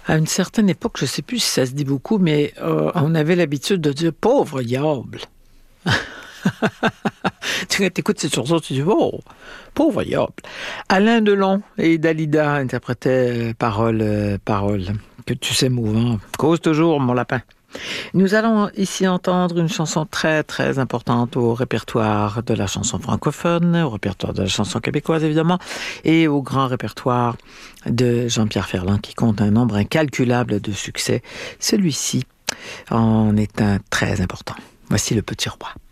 À une certaine époque, je ne sais plus si ça se dit beaucoup, mais on avait l'habitude de dire « pauvre diable ». Tu écoutes cette chanson, tu dis « oh, pauvre diable ». Alain Delon et Dalida interprétaient Paroles que tu sais mouvant. Cause toujours, mon lapin. Nous allons ici entendre une chanson très très importante au répertoire de la chanson francophone, au répertoire de la chanson québécoise évidemment, et au grand répertoire de Jean-Pierre Ferland qui compte un nombre incalculable de succès. Celui-ci en est un très important. Voici Le Petit Roi.